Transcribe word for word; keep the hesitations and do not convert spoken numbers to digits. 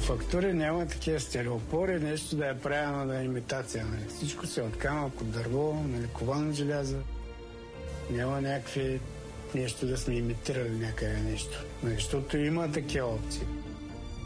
фактури няма такива стереопори, нещо да е правено да е имитация. Нали. Всичко се от камък, от дърво, нали, ковано желязо. Няма някакви нещо да сме имитирали някъде нещо. Нали, защото има такива опции.